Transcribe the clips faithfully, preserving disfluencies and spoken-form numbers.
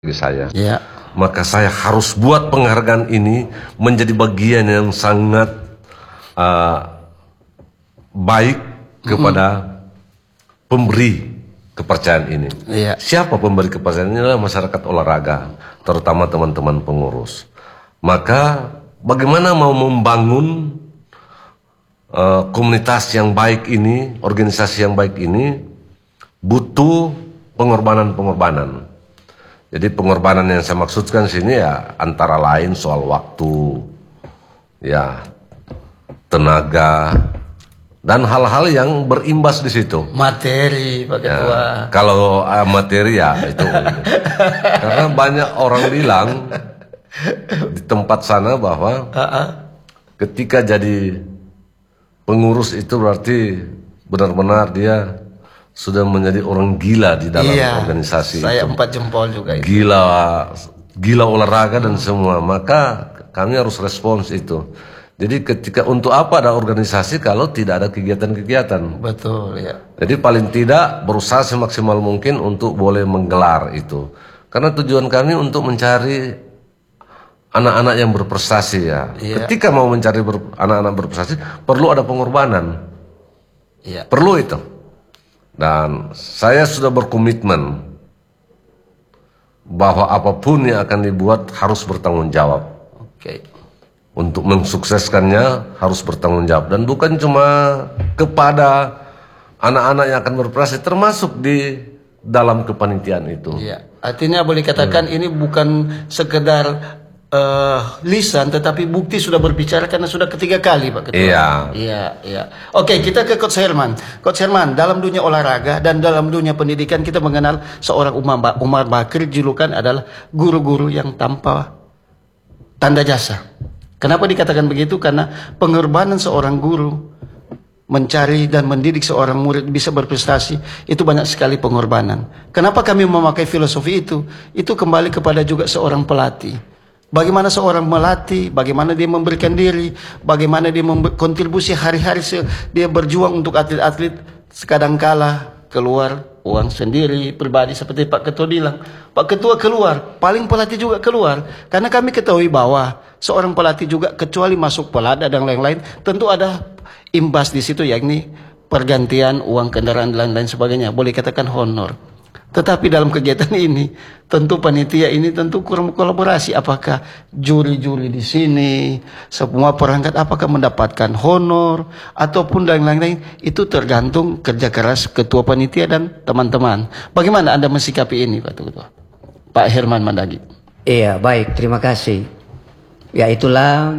bagi saya. Ya. Maka saya harus buat penghargaan ini menjadi bagian yang sangat uh, baik kepada mm-hmm. pemberi kepercayaan ini. Ya. Siapa pemberi kepercayaan ini? Adalah masyarakat olahraga, terutama teman-teman pengurus. Maka bagaimana mau membangun uh, komunitas yang baik ini, organisasi yang baik ini, butuh pengorbanan-pengorbanan. Jadi pengorbanan yang saya maksudkan sini ya antara lain soal waktu, ya tenaga, dan hal-hal yang berimbas di situ. Materi, Pak Ketua. Ya, kalau uh, materi ya itu. Karena banyak orang bilang di tempat sana bahwa uh-uh. ketika jadi pengurus itu berarti benar-benar dia sudah menjadi orang gila di dalam iya, organisasi saya itu. empat jempol juga itu. Gila, gila olahraga dan semua. Maka kami harus respons itu. Jadi ketika untuk apa ada organisasi kalau tidak ada kegiatan-kegiatan? Betul ya. Jadi paling tidak berusaha semaksimal mungkin untuk boleh menggelar itu. Karena tujuan kami untuk mencari anak-anak yang berprestasi ya. Iya. Ketika mau mencari ber, anak-anak berprestasi perlu ada pengorbanan. Iya. Perlu itu. Dan saya sudah berkomitmen bahwa apapun yang akan dibuat harus bertanggung jawab. Oke. Untuk mensukseskannya harus bertanggung jawab. Dan bukan cuma kepada anak-anak yang akan berprestasi, termasuk di dalam kepanitiaan itu. Iya. Artinya boleh katakan hmm. ini bukan sekedar Uh, lisan, tetapi bukti sudah berbicara karena sudah ketiga kali, Pak Ketua. Iya. Iya, iya. Oke, kita ke Coach Herman. Coach Herman, dalam dunia olahraga dan dalam dunia pendidikan kita mengenal seorang Umar, Umar Bakri, julukan adalah guru-guru yang tanpa tanda jasa. Kenapa dikatakan begitu? Karena pengorbanan seorang guru mencari dan mendidik seorang murid bisa berprestasi itu banyak sekali pengorbanan. Kenapa kami memakai filosofi itu? Itu kembali kepada juga seorang pelatih. Bagaimana seorang melatih, bagaimana dia memberikan diri, bagaimana dia berkontribusi hari-hari dia berjuang untuk atlet-atlet, sekadang kala keluar uang sendiri pribadi seperti Pak Ketua bilang. Pak Ketua keluar, paling pelatih juga keluar. Karena kami ketahui bahwa seorang pelatih juga kecuali masuk pelada dan lain-lain, tentu ada imbas di situ yakni pergantian uang kendaraan dan lain-lain sebagainya. Boleh katakan honor. Tetapi dalam kegiatan ini, tentu panitia ini tentu kurang kolaborasi. Apakah juri-juri di sini, semua perangkat apakah mendapatkan honor ataupun dan lain-lain, itu tergantung kerja keras ketua panitia dan teman-teman. Bagaimana Anda mensikapi ini, Pak Ketua? Pak Herman Mandagi. Iya, baik, terima kasih. Ya itulah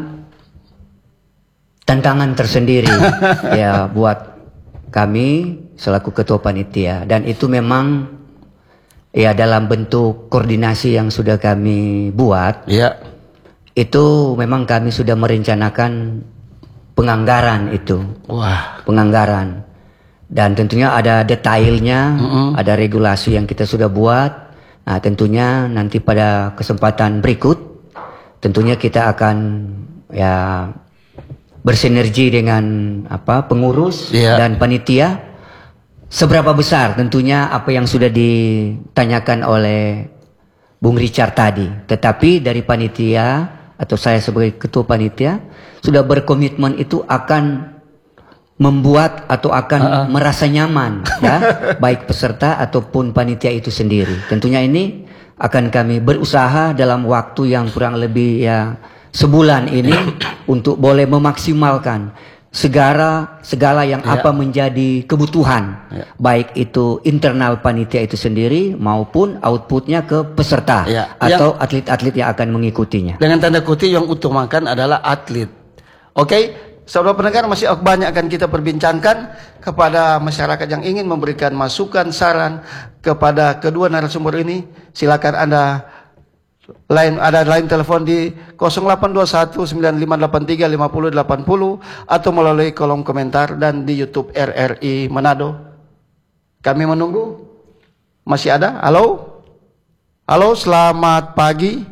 tantangan tersendiri ya buat kami selaku ketua panitia, dan itu memang ya dalam bentuk koordinasi yang sudah kami buat, ya itu memang kami sudah merencanakan penganggaran itu. Wah. Penganggaran. Dan tentunya ada detailnya, mm-hmm. ada regulasi yang kita sudah buat. Nah tentunya nanti pada kesempatan berikut, tentunya kita akan ya bersinergi dengan apa pengurus yeah. dan panitia. Seberapa besar tentunya apa yang sudah ditanyakan oleh Bung Richard tadi. Tetapi dari panitia atau saya sebagai ketua panitia sudah berkomitmen itu akan membuat atau akan uh-uh. merasa nyaman ya, baik peserta ataupun panitia itu sendiri. Tentunya ini akan kami berusaha dalam waktu yang kurang lebih ya sebulan ini untuk boleh memaksimalkan segala segala yang ya. apa menjadi kebutuhan ya. Baik itu internal panitia itu sendiri maupun outputnya ke peserta ya. Atau atlet-atlet yang, yang akan mengikutinya. Dengan tanda kutip yang utamakan adalah atlet. Oke, okay? Saudara pendengar, masih banyak akan kita perbincangkan kepada masyarakat yang ingin memberikan masukan, saran kepada kedua narasumber ini. Silakan Anda Lain ada line telepon di nol delapan dua satu sembilan lima delapan tiga lima nol delapan nol atau melalui kolom komentar dan di YouTube R R I Manado. Kami menunggu. Masih ada? Halo? Halo, selamat pagi.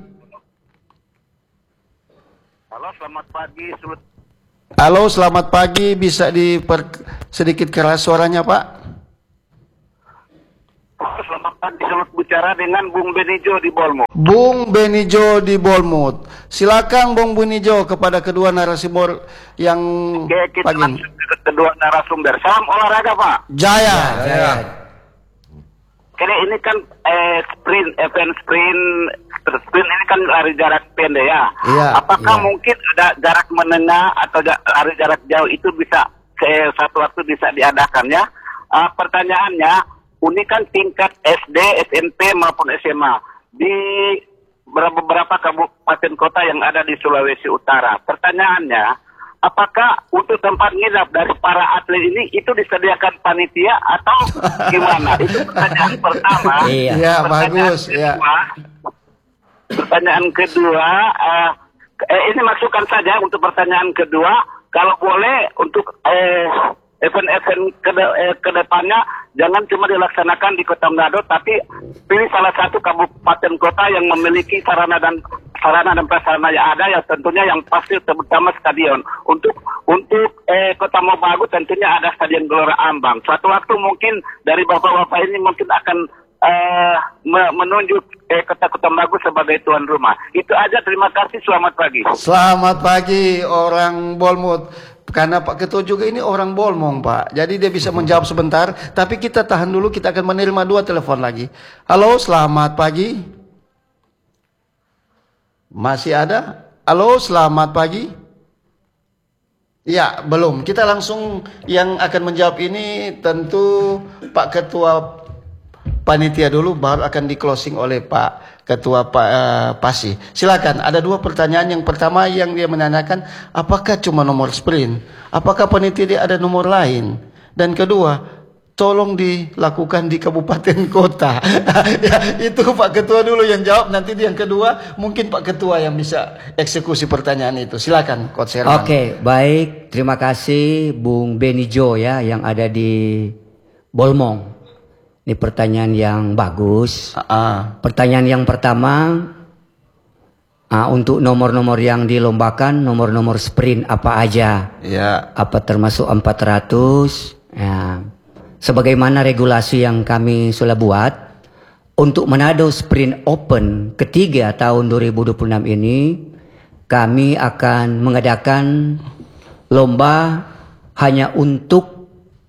Halo, selamat pagi. Halo, selamat pagi. Bisa diper sedikit keras suaranya, Pak? selamat pagi. Selamat bicara dengan Bung Benijo di Bolmo. Bung Benijo di Bolmut. Silakan Bung Benijo kepada kedua narasumber yang Oke, kita pagi ini. langsung ke kedua narasumber. Salam olahraga, Pak. Jaya. Jaya. Oke, ini kan eh, sprint, event sprint, sprint ini kan lari jarak pendek ya. Iya, Apakah iya. mungkin ada jarak menengah atau ja- lari jarak jauh itu bisa ke satu waktu bisa diadakan ya? Uh, pertanyaannya, ini kan tingkat S D, S M P maupun S M A di beberapa kabupaten kota yang ada di Sulawesi Utara. Pertanyaannya, apakah untuk tempat nginap dari para atlet ini itu disediakan panitia atau gimana? Itu pertanyaan pertama. Iya. Iya, Pertanyaan bagus, ya. kedua, Pertanyaan kedua, uh, eh, ini masukkan saja untuk pertanyaan kedua. Kalau boleh untuk eh, event-event ke, eh, ke depannya jangan cuma dilaksanakan di Kota Manado, tapi pilih salah satu kabupaten kota yang memiliki sarana dan sarana dan prasarana yang ada, ya tentunya yang pasti terutama stadion. Untuk untuk eh, Kota Mobagu tentunya ada Stadion Gelora Ambang. Suatu waktu mungkin dari bapak-bapak ini mungkin akan eh, me- menunjuk eh, Kota-Kota Mobagu sebagai tuan rumah. Itu aja, terima kasih, selamat pagi. Selamat pagi orang Bolmut. Karena Pak Ketua juga ini orang Bolmong, Pak. Jadi dia bisa menjawab sebentar. Tapi kita tahan dulu, kita akan menerima dua telepon lagi. Halo, selamat pagi. Masih ada? Halo, selamat pagi. Ya, belum. Kita langsung yang akan menjawab ini tentu Pak Ketua Panitia dulu, baru akan di closing oleh Pak Ketua pa, uh, Pasi. Silakan. Ada dua pertanyaan. Yang pertama yang dia menanyakan, apakah cuma nomor sprint? Apakah panitia dia ada nomor lain? Dan kedua, tolong dilakukan di kabupaten kota. Ya, itu Pak Ketua dulu yang jawab. Nanti yang kedua mungkin Pak Ketua yang bisa eksekusi pertanyaan itu. Silakan, Coach Herman. Oke, baik. Terima kasih Bung Benijo ya yang ada di Bolmong. Ini pertanyaan yang bagus. Ah, Pertanyaan yang pertama, ah, untuk nomor-nomor yang dilombakan, nomor-nomor sprint apa aja? ya. Apa termasuk empat ratus? Ya. Sebagaimana regulasi yang kami sudah buat, untuk Manado Sprint Open ketiga tahun dua ribu dua puluh enam ini, kami akan mengadakan lomba hanya untuk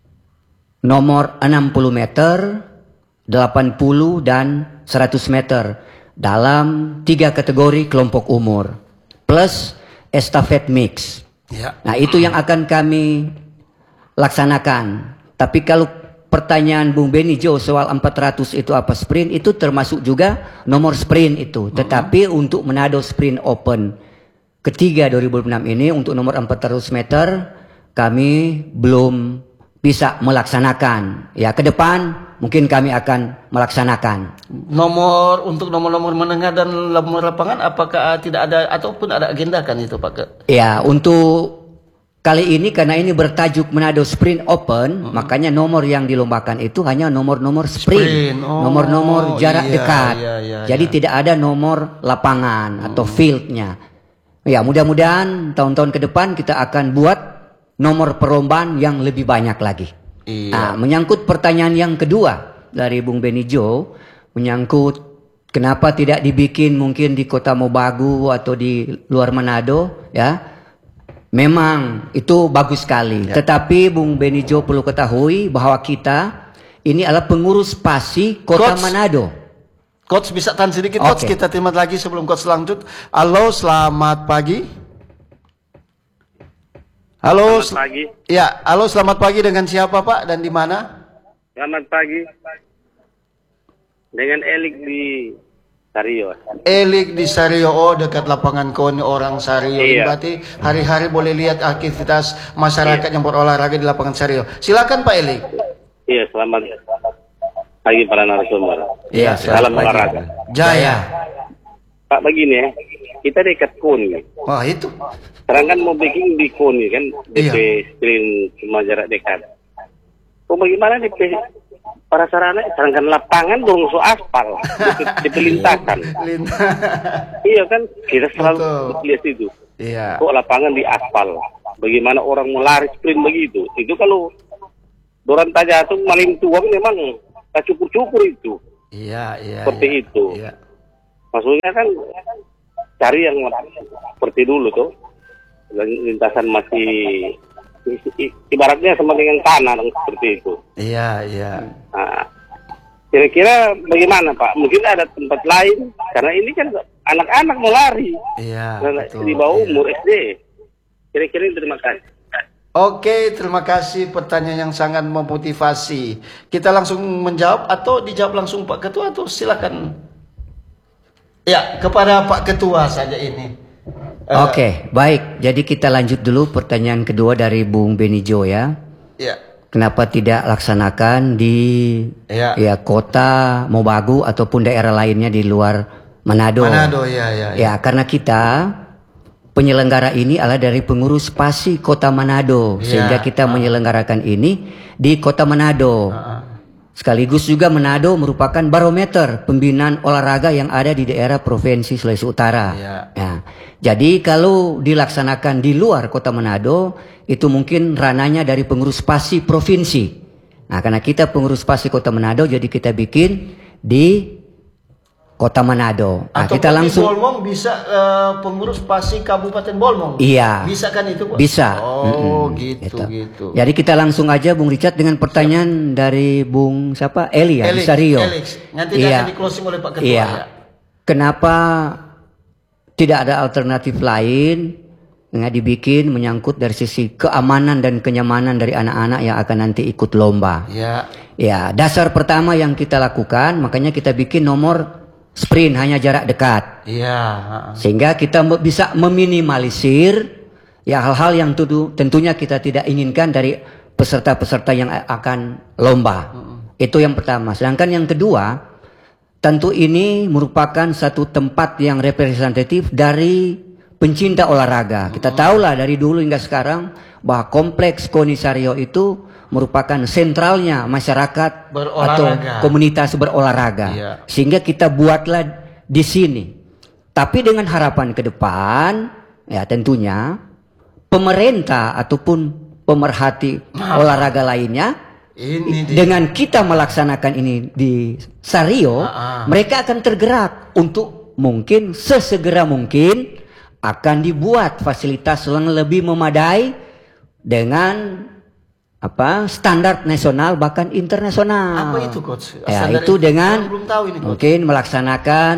nomor enam puluh meter, delapan puluh dan seratus meter dalam tiga kategori kelompok umur plus estafet mix. Ya. Nah, itu yang akan kami laksanakan. Tapi kalau pertanyaan Bung Benijo soal empat ratus itu apa sprint, itu termasuk juga nomor sprint itu. Tetapi untuk Manado Sprint Open ketiga dua ribu dua puluh enam ini untuk nomor empat ratus meter kami belum bisa melaksanakan. Ya, ke depan mungkin kami akan melaksanakan. Nomor untuk nomor-nomor menengah dan nomor lapangan apakah tidak ada ataupun ada agenda kan itu Pak Ke? Ya, untuk kali ini karena ini bertajuk Manado Sprint Open, hmm. makanya nomor yang dilombakan itu hanya nomor-nomor sprint, Sprint. Oh, nomor-nomor jarak iya, dekat. iya, iya, Jadi iya. tidak ada nomor lapangan hmm. atau fieldnya. Ya, mudah-mudahan tahun-tahun ke depan kita akan buat nomor perlombaan yang lebih banyak lagi. Iya. Nah, menyangkut pertanyaan yang kedua dari Bung Benijo, menyangkut kenapa tidak dibikin mungkin di Kota Mobagu atau di luar Manado, ya. Memang itu bagus sekali. Ya. Tetapi Bung Benijo perlu ketahui bahwa kita ini adalah pengurus Pasi Kota Coach, Manado. Coach bisa tahan sedikit, Oke. Coach. Kita terima lagi sebelum Coach lanjut. Halo, selamat pagi. Halo, Selamat pagi. Ya, halo, selamat pagi. Dengan siapa Pak dan di mana? Selamat pagi. Dengan Elik di Sario. Elik di Sario, oh, dekat lapangan Koni orang Sario. Iya. Berarti hari-hari boleh lihat aktivitas masyarakat yang berolahraga di lapangan Sario. Silakan Pak Elik. Iya, selamat pagi para narasumber. Iya, Salam selamat pagi. olahraga. Jaya. Pak, begini ya, kita dekat Koni. Wah, itu. Sekarang kan mau bikin di Koni kan, D P Iya. screen cuma jarak dekat. Oh, bagaimana D P para sarana? Sedangkan lapangan belum so aspal, D P lintasan. Linta. Iya kan, kita selalu Betul. lihat itu. Iya. Kok lapangan di aspal? Bagaimana orang mau lari sprint begitu? Itu kalau Doran Tajatuh maling tuang memang tak cukur-cukur itu. Iya, iya. Seperti iya, itu. Iya. Maksudnya kan cari yang seperti dulu tuh. Lintasan masih ibaratnya sama dengan tanah seperti itu. Iya, iya. Nah, kira-kira bagaimana Pak? Mungkin ada tempat lain karena ini kan anak-anak mau lari. Iya. Betul, di bawah iya. umur S D. Kira-kira terima kasih. Oke, terima kasih pertanyaan yang sangat memotivasi. Kita langsung menjawab atau dijawab langsung Pak Ketua atau silakan. Ya, kepada Pak Ketua saja ini. Uh, Oke, okay, baik. Jadi kita lanjut dulu pertanyaan kedua dari Bung Benijo ya. Ya. Kenapa tidak laksanakan di ya, ya kota Mobagu ataupun daerah lainnya di luar Manado? Manado, ya, ya. Ya, ya karena kita penyelenggara ini adalah dari pengurus Pasi Kota Manado, ya, sehingga kita uh. menyelenggarakan ini di Kota Manado. Uh. Sekaligus juga Manado merupakan barometer pembinaan olahraga yang ada di daerah Provinsi Sulawesi Utara. Ya. Ya. Jadi kalau dilaksanakan di luar Kota Manado, itu mungkin ranahnya dari pengurus Pasi Provinsi. Nah, karena kita pengurus Pasi Kota Manado, jadi kita bikin di Kota Manado. Nah, atau kita langsung di Bolmong bisa uh, pengurus Pasi Kabupaten Bolmong. Iya. Bisa kan itu, Pak? Bisa. Oh, mm-hmm. gitu, gitu gitu. Jadi kita langsung aja Bung Richard dengan pertanyaan Siap. dari Bung siapa? Eli ya, Elix, Sario. Elix. Nanti iya. akan di closing oleh Pak Ketua. Iya. Ya. Kenapa tidak ada alternatif lain nggak dibikin menyangkut dari sisi keamanan dan kenyamanan dari anak-anak yang akan nanti ikut lomba? Ya. Ya, dasar pertama yang kita lakukan, makanya kita bikin nomor sprint hanya jarak dekat. Iya. Sehingga kita bisa meminimalisir ya hal-hal yang tentu, tentunya kita tidak inginkan dari peserta-peserta yang akan lomba. Mm-hmm. Itu yang pertama. Sedangkan yang kedua, tentu ini merupakan satu tempat yang representatif dari pencinta olahraga. Mm-hmm. Kita tahulah dari dulu hingga sekarang bahwa kompleks KONI Sario itu merupakan sentralnya masyarakat atau komunitas berolahraga. Iya. Sehingga kita buatlah di sini. Tapi dengan harapan ke depan, ya tentunya pemerintah ataupun pemerhati nah, olahraga lainnya, ini dengan kita melaksanakan ini di Sario, nah, ah. mereka akan tergerak untuk mungkin sesegera mungkin akan dibuat fasilitas yang lebih memadai dengan apa standar nasional bahkan internasional. Apa itu coach? Ya, itu dengan belum tahu ini, coach. Mungkin melaksanakan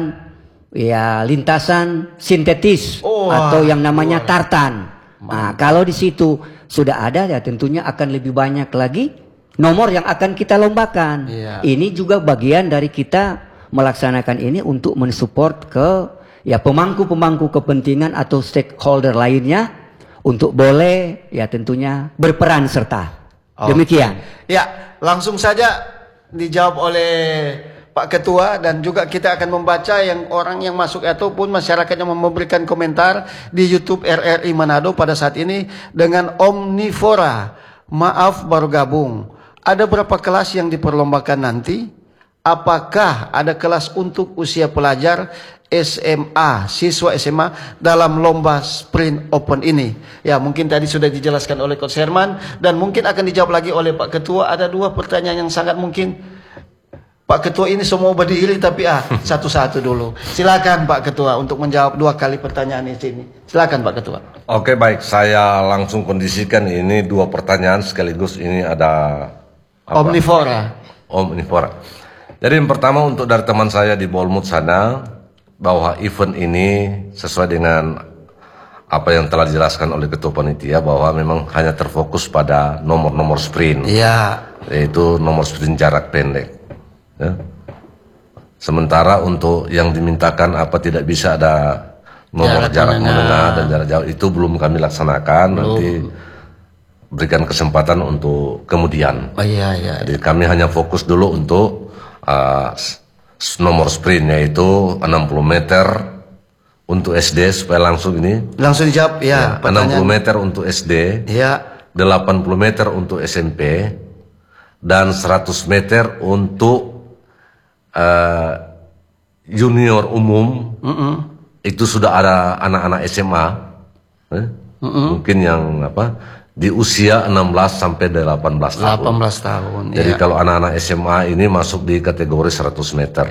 ya lintasan sintetis oh, atau yang namanya oh, tartan. Nah, kalau di situ sudah ada ya tentunya akan lebih banyak lagi nomor yang akan kita lombakan. Yeah. Ini juga bagian dari kita melaksanakan ini untuk mensupport ke ya pemangku-pemangku kepentingan atau stakeholder lainnya untuk boleh ya tentunya berperan serta. Oh, demikian. Ya, langsung saja dijawab oleh Pak Ketua dan juga kita akan membaca yang orang yang masuk ataupun masyarakat yang memberikan komentar di YouTube R R I Manado pada saat ini dengan Omnivora. Maaf baru gabung. Ada berapa kelas yang diperlombakan nanti? Apakah ada kelas untuk usia pelajar S M A, siswa S M A dalam lomba sprint open ini? Ya, mungkin tadi sudah dijelaskan oleh Coach Herman dan mungkin akan dijawab lagi oleh Pak Ketua. Ada dua pertanyaan yang sangat mungkin Pak Ketua ini semua berdiri tapi ah satu-satu dulu. Silakan Pak Ketua untuk menjawab dua kali pertanyaan di sini. Silakan Pak Ketua. Oke, baik, saya langsung kondisikan ini dua pertanyaan sekaligus ini ada apa? Omnivora. Omnivora. Jadi yang pertama untuk dari teman saya di Bolmut sana, bahwa event ini sesuai dengan apa yang telah dijelaskan oleh Ketua Panitia bahwa memang hanya terfokus pada nomor-nomor sprint. Iya. Yaitu nomor sprint jarak pendek. Ya. Sementara untuk yang dimintakan apa tidak bisa ada nomor jarak, jarak menengah dan jarak jauh itu belum kami laksanakan. Belum. Nanti berikan kesempatan untuk kemudian. Oh iya iya. Jadi kami hanya fokus dulu untuk Uh, nomor sprint yaitu enam puluh meter untuk S D supaya langsung ini langsung dijawab ya, ya enam puluh meter untuk S D ya, delapan puluh meter untuk S M P dan seratus meter untuk uh, junior umum. Mm -mm. Itu sudah ada anak-anak S M A eh? mm -mm. mungkin yang apa di usia enam belas sampai delapan belas tahun. delapan belas tahun. Jadi ya. kalau anak-anak S M A ini masuk di kategori seratus meter.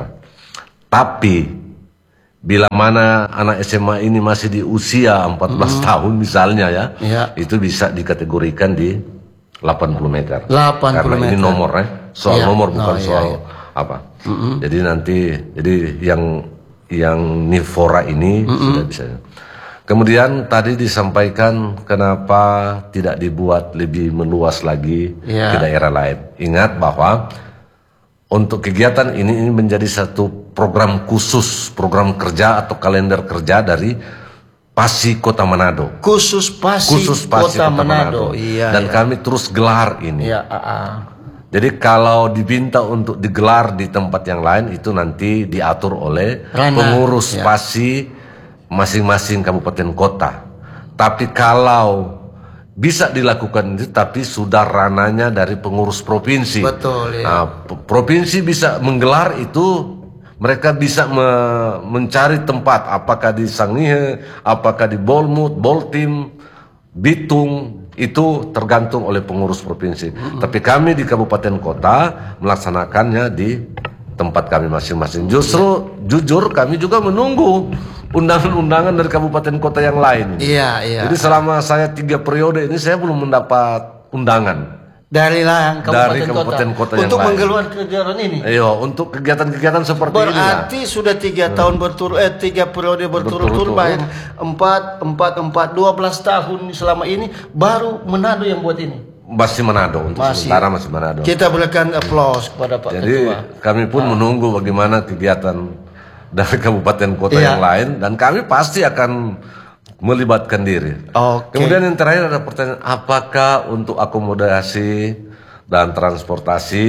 Tapi bila mana anak S M A ini masih di usia empat belas hmm. tahun misalnya ya, ya, itu bisa dikategorikan di delapan puluh meter. delapan puluh Karena meter. ini nomor ya, soal ya. nomor bukan oh, soal ya, ya. apa. Mm-hmm. Jadi nanti, jadi yang yang nivora ini mm-hmm. sudah bisa. Kemudian tadi disampaikan kenapa tidak dibuat lebih meluas lagi yeah. ke daerah lain. Ingat bahwa untuk kegiatan ini, ini menjadi satu program khusus, program kerja atau kalender kerja dari Pasi Kota Manado. Khusus Pasi, khusus Pasi Kota, Kota Manado. Manado. Iya, Dan iya. kami terus gelar ini. Iya, uh, uh. Jadi kalau diminta untuk digelar di tempat yang lain itu nanti diatur oleh Rana, pengurus ya. Pasi masing-masing kabupaten kota. Tapi kalau bisa dilakukan itu, tapi sudah rananya dari pengurus provinsi. Betul. Ya. Nah, provinsi bisa menggelar itu, mereka bisa me mencari tempat, apakah di Sangihe, apakah di Bolmut, Boltim, Bitung. Itu tergantung oleh pengurus provinsi. Mm-hmm. Tapi kami di kabupaten kota melaksanakannya di tempat kami masing-masing. Justru yeah. jujur kami juga menunggu undangan-undangan dari kabupaten kota yang lain. Iya, yeah, iya. Yeah. Jadi selama saya tiga periode ini saya belum mendapat undangan dari lah kabupaten, dari kabupaten kota, kota yang untuk lain. menggelar kegiatan ini. Iya, untuk kegiatan-kegiatan seperti ini. Berarti ini, sudah tiga hmm. tahun berturut eh tiga periode berturut-turut bayang empat empat empat dua belas tahun selama ini baru Manado yang buat ini. Masih Manado untuk masih. sementara masih Manado. Kita berikan applause kepada Pak Jadi Ketua. kami pun ah. menunggu bagaimana kegiatan dari kabupaten kota iya. yang lain dan kami pasti akan melibatkan diri. Okay. Kemudian yang terakhir ada pertanyaan, apakah untuk akomodasi dan transportasi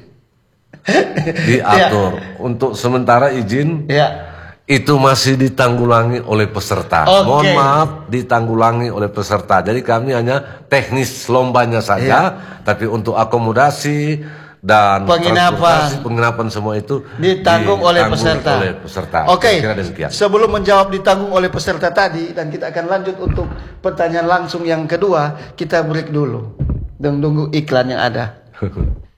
diatur? Ya. Untuk sementara izin ya. itu masih ditanggulangi oleh peserta. Okay. Mohon maaf, ditanggulangi oleh peserta. Jadi kami hanya teknis lombanya saja, ya. tapi untuk akomodasi dan penginapan, penginapan semua itu ditanggung oleh peserta. Oleh peserta. Oke. Okay. Sebelum menjawab ditanggung oleh peserta tadi dan kita akan lanjut untuk pertanyaan langsung yang kedua, kita break dulu dan tunggu iklan yang ada.